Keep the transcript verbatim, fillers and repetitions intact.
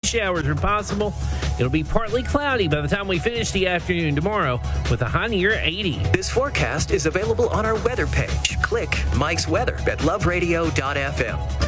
showers are possible. It'll be partly cloudy by the time we finish the afternoon tomorrow with a high near eighty. This forecast is available on our weather page. Click Mike's Weather at love radio dot f m.